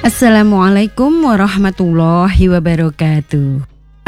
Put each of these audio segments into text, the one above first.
Assalamualaikum warahmatullahi wabarakatuh.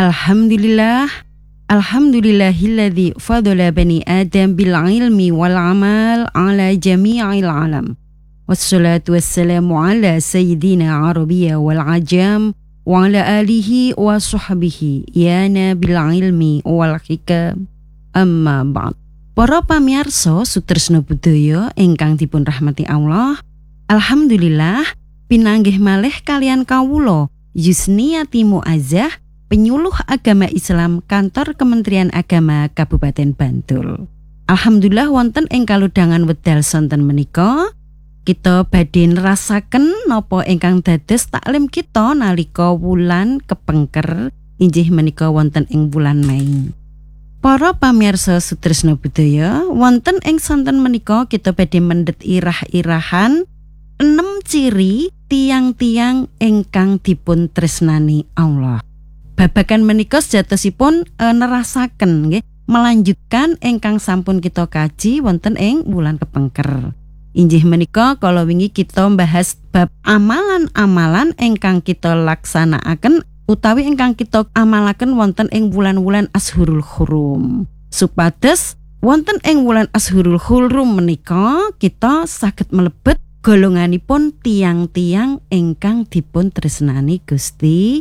Alhamdulillahilladzi fadala bani Adam bil ilmi wal amal ala jami'il alam. Wassalatu wassalamu ala sayyidina Arabiyya wal ajam wa ala alihi wa sahbihi ya nabil ilmi wal hikam. Amma ba'd. Para pamirsa sutresna budaya ingkang dipun rahmati Allah, alhamdulillah pinanggih malih kalian kawula Yusniyati Muazzah, penyuluh agama Islam kantor Kementerian Agama Kabupaten Bantul. Alhamdulillah wonten ing kaludhangan wedal sonten menika kita badhe nerasaken napa ingkang dados taklim kita nalika wulan kepengker inggih menika wonten ing wulan Mei. Para pamirsa sutresna budaya, wonten ing sonten menika kita badhe mendhet irah-irahan 6 ciri tiang-tiang ingkang dipun tresnani Allah. Babagan menika sejatosipun nerasaken nggih, melanjutkan ingkang sampun kita kaji wonten ing wulan kepengker. Inggih menika kala wingi kita membahas bab amalan-amalan ingkang kita laksanakaken utawi ingkang kita amalaken wonten ing wulan-wulan Ashurul Hurum. Supados wonten ing wulan Ashurul Hurum menika kita saged mlebet golonganipun tiang-tiang ingkang dipun tresnani Gusti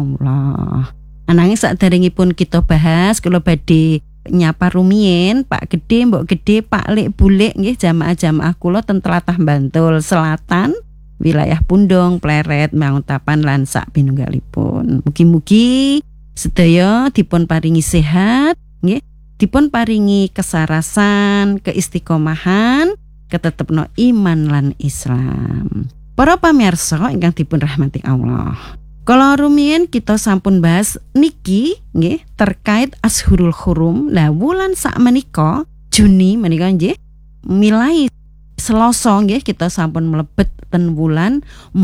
Allah. Ananging saderengipun kita bahas kula badhe nyapa rumiyin Pak Gedhe, Mbok Gedhe, Pak Lek, Bulek nggih jamaah-jamaah kula ten tlatah Bantul Selatan, wilayah Pundong, Pleret, Manguntapan lan sak pinunggalipun. Mugi-mugi sedaya dipun paringi sehat nggih, dipun paringi kesarasan, keistiqomahan, ketetepno iman lan Islam. Para pamirsa ingkang dipun rahmati Allah, kalau rumiyin kita sampun bahas niki nggih terkait Ashurul Hurum. Lah wulan sak menika Juni menika nggih milai Selasa nggih kita sampun mlebet ten wulan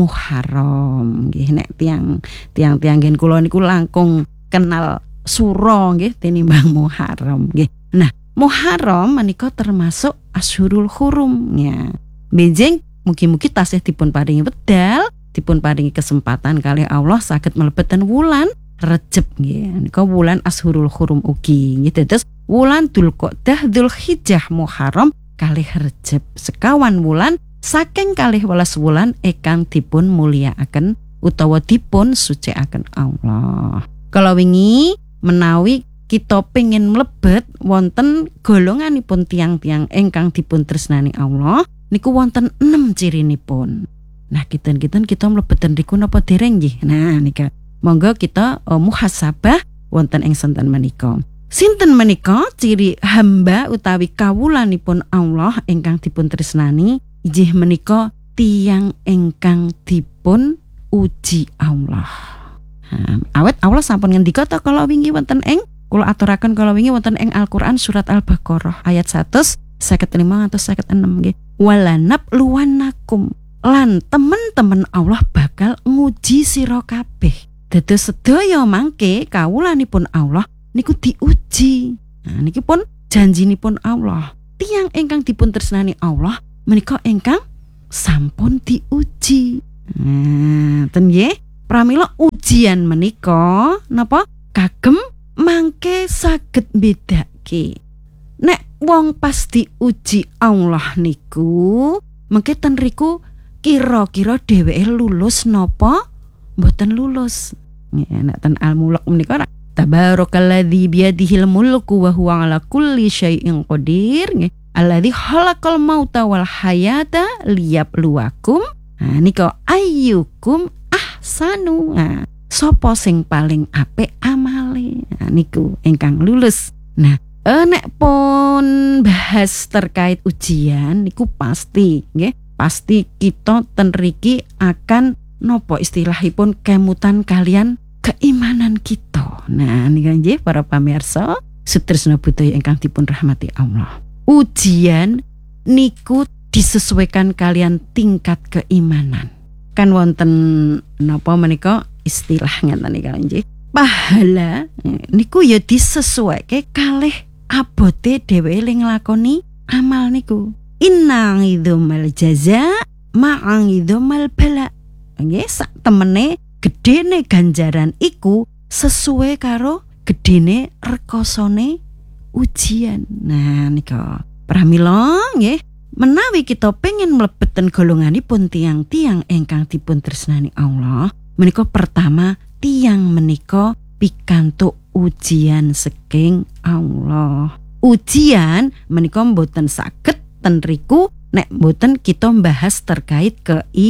Muharram nggih. Nek tiang gen kula niku langkung kenal sura nggih tinimbang Muharram nggih. Nah, Muharram menika termasuk Ashurul Hurum ya. Benjing mugi-mugi tasih dipun paringi wedal, dipun paringi kesempatan kalih Allah saged mlebeten wulan Rejeb nggih. Nika wulan Ashurul Hurum ugi nggih. Dados wulan Dzulqa'dah, Dzulhijjah, Muharram kalih Rejeb sekawan wulan saking kalih welas wulan ingkang dipun mulyakaken utawa dipun sucikaken Allah. Kala wingi menawi kita pengen mlebet wonten golonganipun tiang-tiang ingkang dipun tresnani Allah niku wonten 6 cirinipun. Nah, kita mlebeten riku napa dereng nggih. Nah, nika monggo kita muhasabah wonten ing sonten menika. Sinten menika ciri hamba utawi kawulanipun Allah ingkang dipun tresnani? Inggih menika tiang ingkang dipun uji Allah. Awet Allah sampun ngendika ta kala wingi wonten ing kula aturaken kala wingi wonten ing Al-Qur'an surat Al-Baqarah ayat 155 atau 56 nggih. Walanab luwanakum, lan temen-temen Allah bakal nguji sira kabeh. Dados sedaya mangke kawulanipun Allah niku diuji. Nah, niki pun janjinipun Allah. Tiang ingkang dipun tresnani Allah menika ingkang sampun diuji. Nah, ten nggih, pramila ujian menika napa kagem mangke saged bedake. Nek wong pas diuji Allah niku mengke ten riku kira-kira dheweke lulus napa mboten lulus. Ya, nek ten Al-Mulk menika tabarakalladzi biyadihil mulku wa huwa ala kulli syai'in qadir. Alladzi khalaqal mauta wal hayata liyabluwakum. Nah nika ayyukum ahsanu. Nah, sapa sing paling apik amale? Nah, niku ingkang lulus. Nah, nek pun bahas terkait ujian niku pasti nggih, pasti kita ten riki akan nopo istilahipun kemutan kalian keimanan kita. Nah, niki nggih para pamirsa sutresna budaya ingkang dipun rahmati Allah. Ujian niku disesuaikan kalian tingkat keimanan. Kan wonten napa menika istilah ngeten iki nggih. Pahala niku ya disesuaike kalih abote dheweke nglakoni amal niku. Inna idzumal jaza ma'angidzumal bala. nggih sak temene gedene ganjaran iku sesuai karo gedene rekosone ujian. Nah nika pramila nggih menawi kita pengen mlebeten golonganipun tiang-tiang ingkang dipun tresnani Allah, menika pertama tiang menika pikantuk ujian saking Allah. Ujian menika mboten saged ten riku nek mboten kita bahas terkait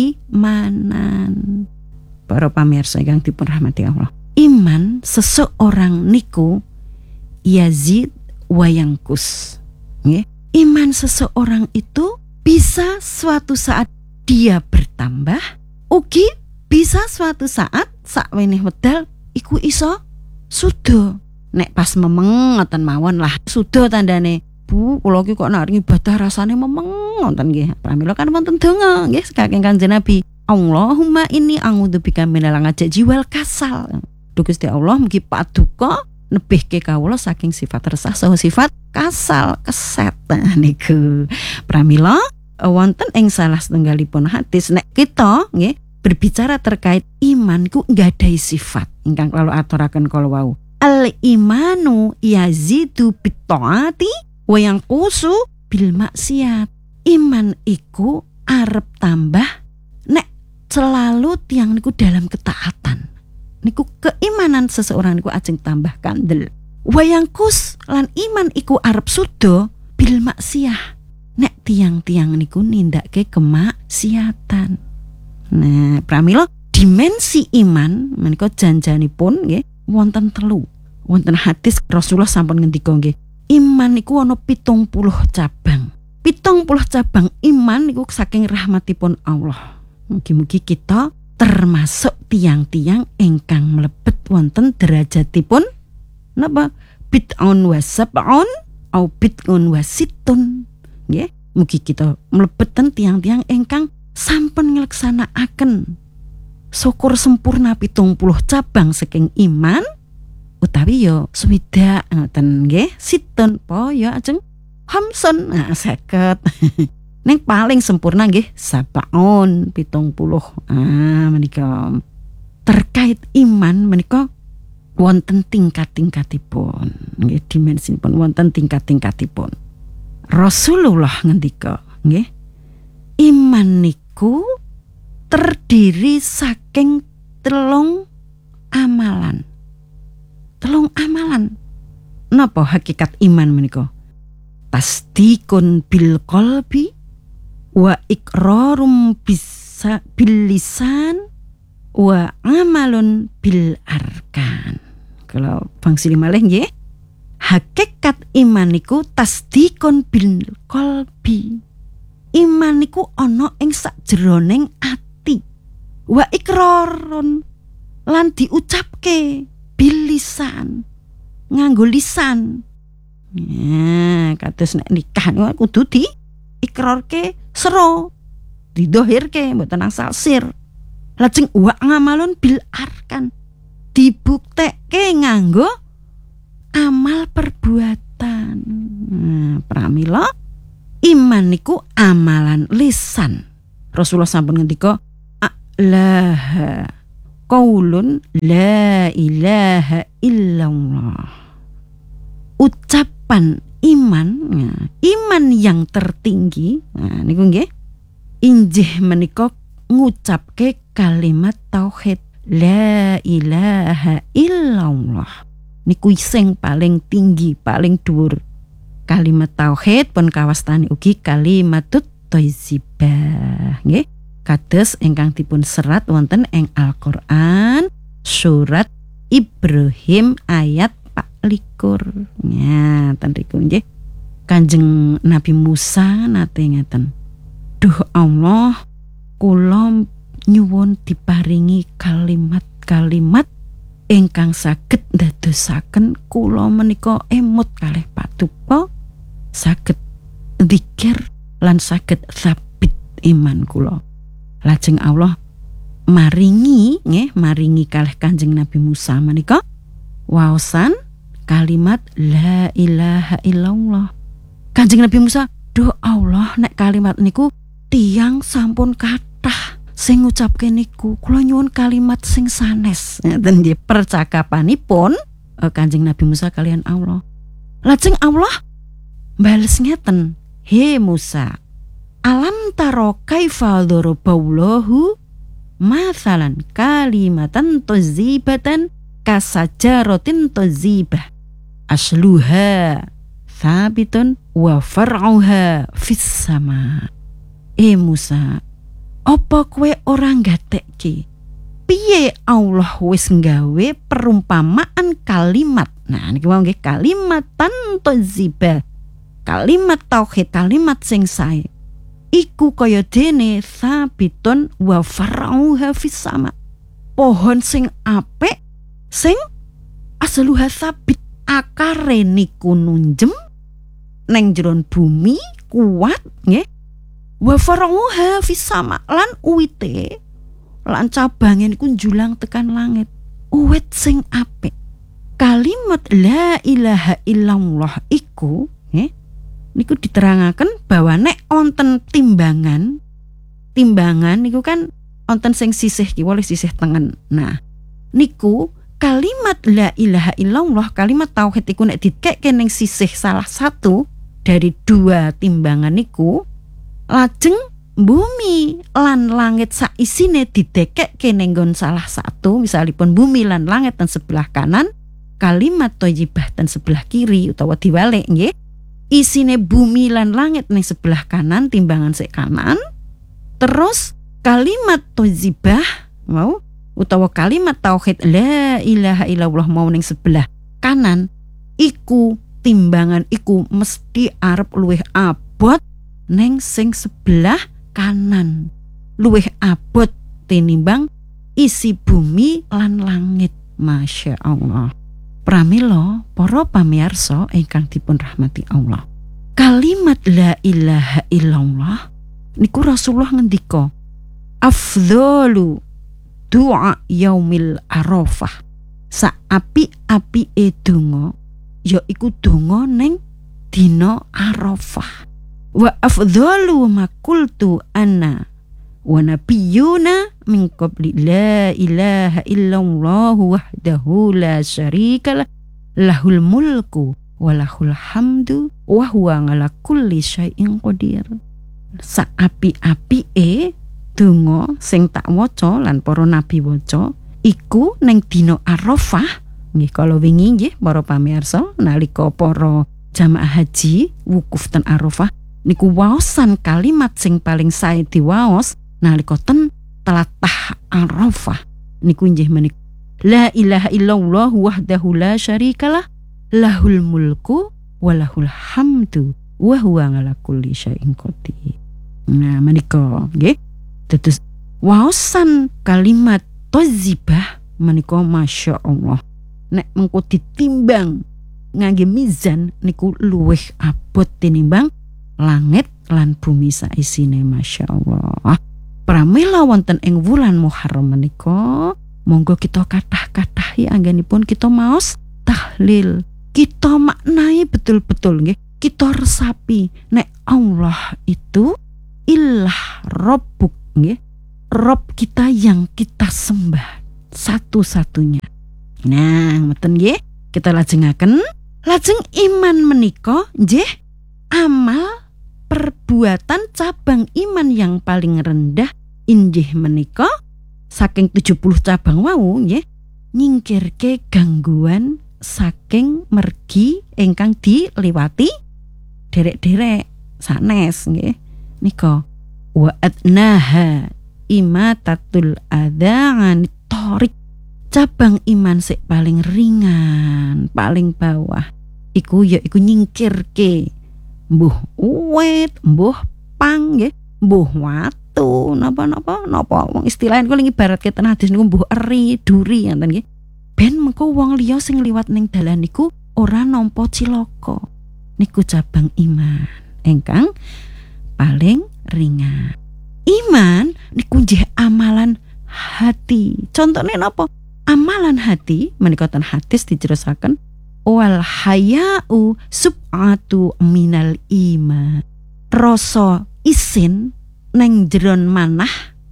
keimanan. Para pamirsa ingkang dipun rahmati Allah. Iman seseorang niku yazid wa yanqus. Nggih. Iman seseorang itu bisa suatu saat dia bertambah, ugi bisa suatu saat sakwene wedal iku iso sudo. Nek pas memeng ngoten mawon lah sudo tandane. Bu, kula iki kok nek ibadah rasane memeng ngoten nggih. Pramila kan wonten donga nggih saking Kanjeng Nabi. Allahumma inni a'udzubika minal ajaji wal kasal. Duh Gusti Allah mugi paduka nebihke kawula saking sifat resah saha sifat kasal keset niku. Pramila wonten ing salah setunggalipun hadis nek kita nggih berbicara terkait iman ku nggadahi sifat ingkang kalau aturaken kala wau. Al imanu yazidu bit taati wa yanqusu bil maksiat. Iman iku arep tambah nek selalu tiang niku dalam ketaatan. Niku keimanan seseorang niku ajeng tambah kandel. Wa yanqus lan iman iku arep sudo bil maksiat. Nek tiang-tiang niku nindakake kemaksiatan. Nah, pramila dimensi iman menika janjanipun nggih wonten telu. Wonten hadis Rasulullah sampun ngendika nggih, iman niku ana 70 cabang. 70 cabang iman niku saking rahmatipun Allah. Mugi-mugi kita termasuk tiang-tiang ingkang mlebet wonten derajatipun napa bid'un wa sab'un au bid'un wa sittun. Nggih, mugi kita mlebeten tiang-tiang ingkang sampun ngleksanakaken syukur sempurna 70 cabang saking iman utawi yo swidak ngoten nggih sittun po ya ajeng hamsun 50. Ning paling sempurna nggih sabaun 70. Menika terkait iman menika wonten tingkat-tingkatipun nggih dimensinipun wonten tingkat-tingkatipun. Rasulullah ngendika nggih iman niku terdiri saking telung amalan. Napa hakikat iman menika? Tasdikun bil qalbi wa iqrarum bisa bil lisan wa amalun bil arkan. Kalau bangsili malih nggih, hakikat iman niku tasdikun bil qalbi. Iman niku ana ing sakjeroning ati. Wa iqrarun lan diucapke bil lisan nganggo lisan. Ya, kados nek nikah niku kudu di ikrarke sero, didohirke mboten asal sir. Lajeng wa ngamalun bil arkan, dibuktekke nganggo amal perbuatan. Pramila iman niku amalan lisan. Rasulullah sampun ngendika a'laha qaulun la ilaha illallah. Ucapan iman, iman yang tertinggi, niku nggih injih menika ngucapke kalimat tauhid la ilaha illallah. Niku sing paling tinggi, paling dhuwur. Kalimat tauhid pun kawastani ugi kalimatut thayyibah nggih. Kados ingkang dipun serat wonten ing Al-Qur'an surat Ibrahim ayat 24. Ya, ten riku nggih. Kanjeng Nabi Musa nate ngeten. Duh Allah, kula nyuwun diparingi kalimat-kalimat ingkang saged ndadosaken kula menika emut kalih paduka saged dzikir lan saged sabit iman kula. Lajeng Allah maringi kalih Kanjeng Nabi Musa menika waosan kalimat la ilaha illallah. Kanjeng Nabi Musa, duh Allah nek kalimat niku tiyang sampun kathah sing ngucapke niku kula nyuwun kalimat sing sanes. Ngeten nggih percakapanipun Kanjeng Nabi Musa kalian Allah. Lajeng Allah bales ngeten, "He Musa, alam taro kaifa daraballahu mathalan kalimatan thayyibatan kasajaratin thayyibah asluha thabitun wa far'uha fis sama." Musa, apa kowe ora gatekke piye Allah wis nggawe perumpamaan kalimat. Nah niki wae nggih kalimatan thayyibah, kalimat tauhid, kalimat sing sae iku kaya dene sabitun wa far'uha fis sama, pohon sing apik sing asluha sabit, akare niku nunjem neng jeron bumi kuat nggih, wa far'uha fis sama, lan uwite lan cabange niku njulang tekan langit. Uwit sing apik. Kalimat la ilaha illallah iku niku diterangaken bahwa nek wonten timbangan niku kan wonten sing sisih kiwa sisih tengen. Nah niku kalimat la ilaha illallah, kalimat tauhid iku nek dikekke ning sisih salah satu dari dua timbangan niku, lajeng bumi lan langit saisine didekekke ning nggon salah satu, misalipun bumi lan langit ten sebelah kanan, kalimat thayyibah ten sebelah kiri utawa diwalik nggih. Isine bumi lan langit ning sebelah kanan, timbangan sik kanan. Terus kalimat thayyibah mau utawa kalimat tauhid la ilaha illallah mau ning sebelah kanan, iku timbangan iku mesti arep luwih abot ning sing sebelah kanan, luwih abot tinimbang isi bumi lan langit. Masya Allah. Pramila para pamirsa ingkang dipun rahmati Allah, kalimat la ilaha illallah niku Rasulullah ngendika afdhalu du'a yaumil arafah, saapi-apike donga ya iku donga ning dina Arafah. Wa afdhalu ma qultu anna wa nabiyyuna min qabli la ilaha illallah wahdahu la syarika lahul mulku wa lahul hamdu wa huwa ala kulli syai'in qadir. Saapi-apike donga sing tak waca lan para nabi waca iku ning dina Arafah. Nggih kala wingi nggih para pamirsa nalika para jamaah haji wukuf ten Arafah niku waosan kalimat sing paling sae diwaos nalika ten tlatah Arafah niku nggih menika la ilaha illallah wahdahu la syarikalah lahul mulku wa lahul hamdu wa huwa ala kulli syai'in qadir. Nah menika nggih dados waosan kalimat thayyibah menika masya Allah nek mengko ditimbang ngangge mizan niku luwih abot tinimbang langit lan bumi saisine. Masya Allah. Pramila wonten ing wulan Muharram menika monggo kita kathah-kathahi anggenipun kita maos tahlil, kita maknai betul-betul nggih, kita resapi nek Allah itu ilah Rabbuk nggih, Rabb kita yang kita sembah satu-satunya. Nah ngoten nggih, kita lajengaken. Lajeng iman menika nggih amal perbuatan cabang iman yang paling rendah inggih menika saking 70 cabang wau nggih nyingkirke gangguan saking mergi ingkang diliwati derek-derek sanes nggih nika wa adnaha imatatul adhan torik. Cabang iman sik paling ringan, paling bawah iku ya iku nyingkirke mbuh uwit, mbuh pang nggih, mbuh watu, napa wong istilahane kula ibaratke ten hadis niku mbuh eri, duri ngoten nggih. Ben mengko wong liya sing liwat ning dalan niku ora nampa cilaka. Niku cabang iman ingkang paling ringan. Iman niku nggih amalan hati. Contohnya napa? Amalan hati menika ten hadis dijerosaken wal haya'u sub'atu minal iman. Rasa isin neng jeron manah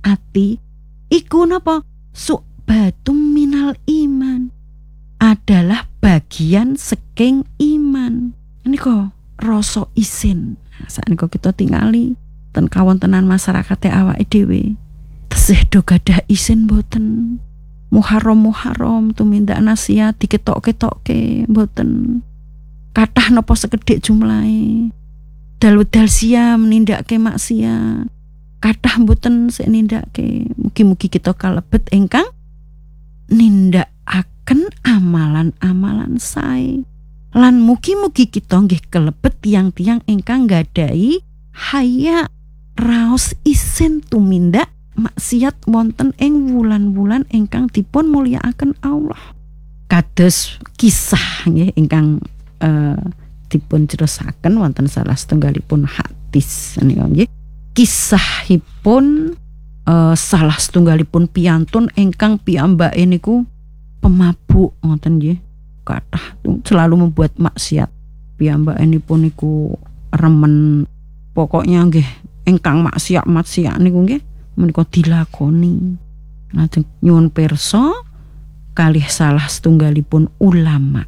ati iku napa su'batum minal iman, adalah bagian saking iman. Ini kok rasa isin. Saat ini kok kita tingali ten kawontenan masyarakat awake dhewe. Tesih do gadah isin mboten? Muharram tumindak nasihat diketok-ketokke mboten? Kathah napa sekedhik jumlahe? Dal-dal siam nindakake maksiat. Kathah mboten sik nindakake. Mugi-mugi kita kalebet ingkang nindakaken amalan-amalan sae. Lan mugi-mugi kita nggih kelebet tiang-tiang ingkang nggadahi haya raos isin tumindak maksiat wonten ing wulan-wulan ingkang dipun mulyakaken Allah. Kados kisah nggih ingkang dipun cerisaken wonten salah setunggalipun hadis menika nggih. Kisahipun salah setunggalipun piyantun ingkang piyambake niku pemabuk ngoten nggih. Kathah selalu membuat maksiat. Piyambakipun niku remen pokoknya nggih ingkang maksiat niku nggih menika dilakoni. Lajeng nyuwun pirsa kalih salah setunggalipun ulama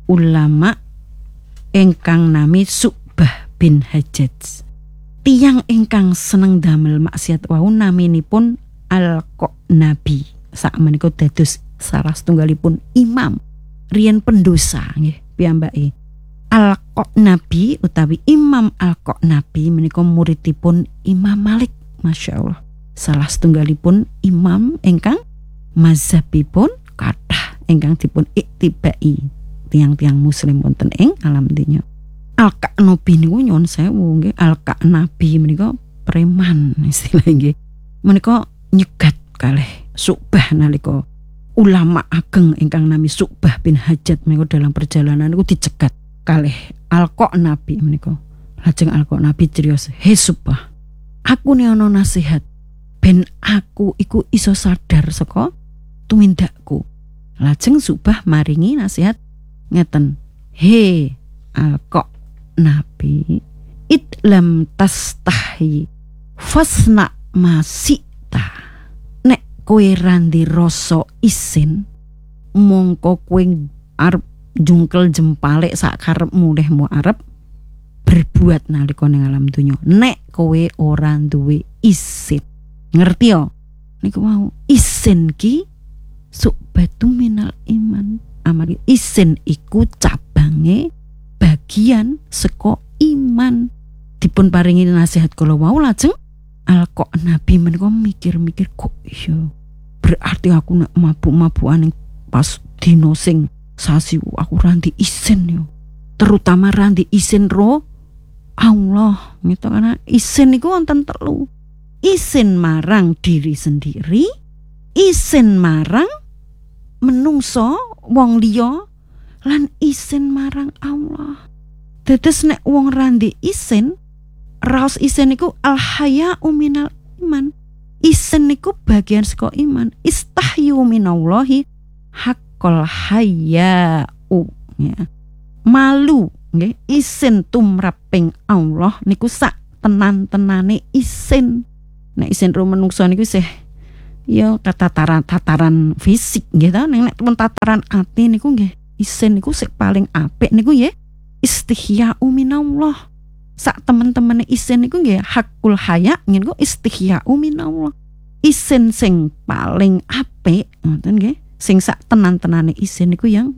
ingkang nami Su'bah bin Hajjaj. Tiyang ingkang seneng damel maksiat wau naminipun Al-Qanabi. Sakmenika dados salah setunggalipun imam riyen pendosa nggih piyambake. Al-Qanabi utawi Imam Al-Qanabi menika muridipun Imam Malik, masyaallah. Salah setunggalipun imam ingkang mazhabipun kathah ingkang dipun iktibai tiang-tiang muslim wonten ing alam donya. Al-Qanabi niku nyuwun sewu nggih, Al-Qanabi menika preman istilah nggih. Menika nyegat kalih Su'bah nalika ulama ageng ingkang nami Su'bah bin Hajjaj menika dalam perjalanan niku dicegat kalih Al-Qanabi menika. Lajeng Al-Qanabi criyos, "He Su'bah, aku ne ana nasihat ben aku iku iso sadar saka tumindakku." Lajeng Su'bah maringi nasihat ngeten, "He Al-Qanabi, idlam tastahi fasna masita." Nek kowe randi rasa isin, mongko kowe arep jungkel jempale sak karepmu lehmu arep berbuat nalika ning alam donya. Nek kowe ora duwe isin, ngerti yo? Niku mau isin ki su'batu minal iman. Amari isin iku cabange bagian saka iman. Dipun paringi nasihat kala wau lajeng Al-Qanabi menika mikir-mikir, kok iya berarti aku nek mabuk-mabukan pas dina sing sasi aku ranti isin yo. Terutama ranti isin ro Allah gitu, karena isin niku wonten telu. Isin marang diri sendiri, isin marang menungso wong liya, lan isin marang Allah. Dados nek wong randi isin, raos isin niku al-haya'u minal iman. Isin niku bagian saka iman. Istahyu minallahi haqqal haya'u ya. Malu nggih, isin tumraping Allah niku sak tenan-tenane isin. Nek isin ro menungso niku isih ya tataran fisik nggih ta. Nek tataran ati niku nggih isin niku sik paling apik niku nggih istihya'u minallah. Sak temen-temene isin niku nggih hakul haya niku istihya'u minallah. Isin sing paling apik ngoten nggih, sing sak tenan-tenane isin niku yang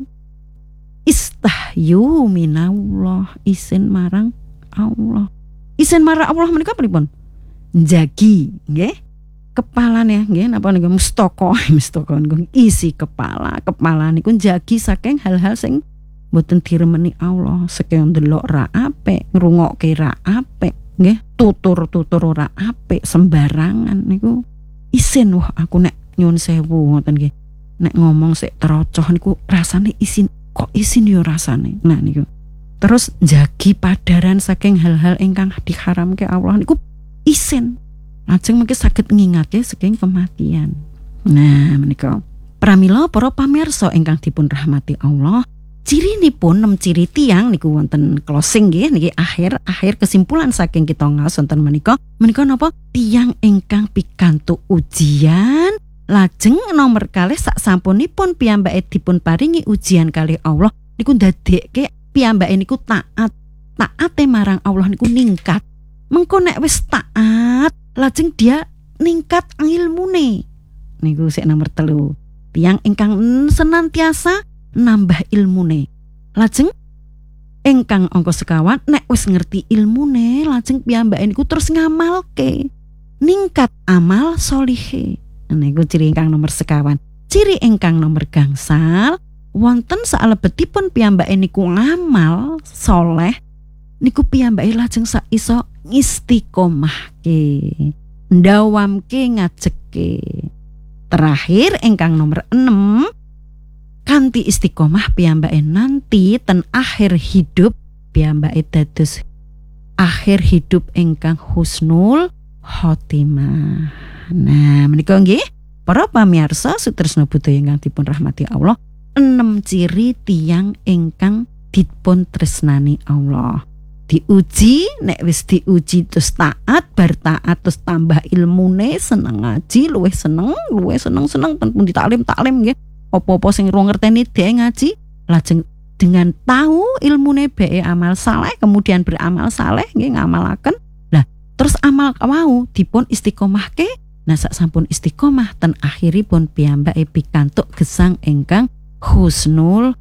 istahyu minallah, isin marang Allah. Isin marang Allah menika pripun? Njagi nggih kepalane nggih napa niku mustaka niku isi kepala niku njagi saking hal-hal sing mboten diremeni Allah, saking ndelok ra apik, ngrungokke ra apik nggih, tutur ora apik, sembarangan niku isin. Wah, aku nek nyuwun sewu ngoten nggih, nek ngomong sik terocoh niku rasane isin, kok isin yo rasane. Nah niku terus njagi padaran saking hal-hal ingkang diharamke Allah niku isin. Lajeng mengki saged ngingatke saking kematian. Nah menika pramila para pamirsa ingkang dipun rahmati Allah, Cirinipun 6 ciri tiyang niku wonten closing nggih niki akhir kesimpulan saking kita ngaos wonten menika napa tiyang ingkang pikantuk ujian lajeng nomor kalih sak sampunipun piyambake dipun paringi ujian kalih Allah niku ndadekke piyambake niku taate marang Allah niku ningkat. Mengko nek wis taat lajeng dia ningkat ilmune niku sik nomor 3 tiyang ingkang senantiasa nambah ilmune. Lajeng ingkang angka sekawan nek wis ngerti ilmune lajeng piyambake niku terus ngamalke ningkat amal solihe. Niku ciri ingkang nomor sekawan. Ciri ingkang nomor gangsal wonten salebetipun piyambake niku ngamal soleh niku piyambake lajeng sak iso istiqomahke ndawamke ngajekke. Terakhir ingkang nomor 6 kanthi istiqomah piyambake nanti ten akhir hidup piyambake dados akhir hidup ingkang husnul khotimah. Nah, menika nggih para pamirsa sutresna budaya ingkang dipun rahmati Allah, 6 ciri tiyang ingkang dipun tresnani Allah. Diuji, nek wis diuji terus taat, bar taat terus tambah ilmune, seneng ngaji, luwih seneng pun ditaklim nggih. Apa-apa sing ora ngerteni dhek ngaji, lajeng dengan tahu ilmune bae amal saleh, kemudian beramal saleh nggih ngamalaken. Lah, terus amal wau dipun istiqomahke. Nah, sak sampun istiqomah ten akhiripun piyambake pikantuk gesang ingkang husnul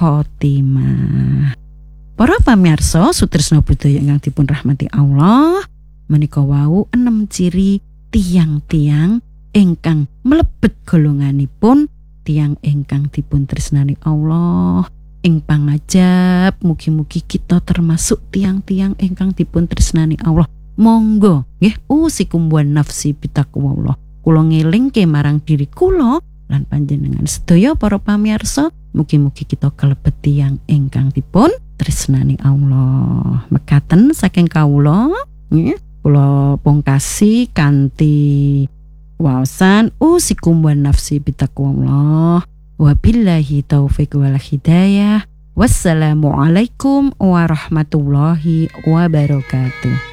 khotimah. Para pamirsa sutresna budaya ingkang dipun rahmati Allah, menika wau 6 ciri tiang-tiang ingkang mlebet golonganipun tiang ingkang dipun tresnani Allah ing pangajab. Mugi-mugi kita termasuk tiang-tiang ingkang dipun tresnani Allah. Monggo nggih usikum wan nafsi bitaqwallah. Kula ngelingke marang diri kula lan panjenengan sedaya para pamirsa, mugi-mugi kita kalebet tiang ingkang dipun tresnani Allah. Mekaten saking kawula nggih kula pungkasi kanthi waosan usikum wan nafsi bitaqwallah. Wabillahi taufiq wal hidayah. Wassalamualaikum warahmatullahi wabarakatuh.